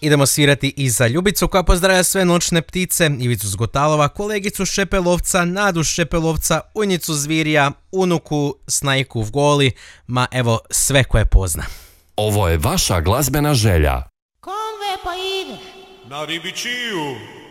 Idemo svirati i za Ljubicu koja pozdravlja sve noćne ptice, Ivicu Zgotalova, kolegicu Šepelovca, Nadu Šepelovca, Unjicu Zvirija, unuku Snajku v Goli, ma evo sve koje pozna. Ovo je vaša glazbena želja. Konve pa ideš? Na ribičiju.